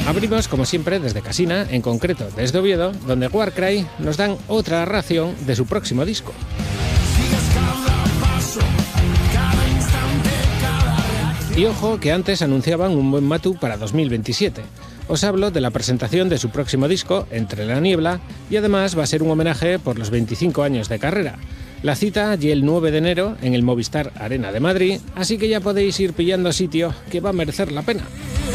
Abrimos, como siempre, desde Casina, en concreto desde Oviedo, donde Warcry nos dan otra ración de su próximo disco. Y ojo que antes anunciaban un buen matu para 2027. Os hablo de la presentación de su próximo disco, Entre la niebla, y además va a ser un homenaje por los 25 años de carrera. La cita y el 9 de enero en el Movistar Arena de Madrid, así que ya podéis ir pillando sitio que va a merecer la pena.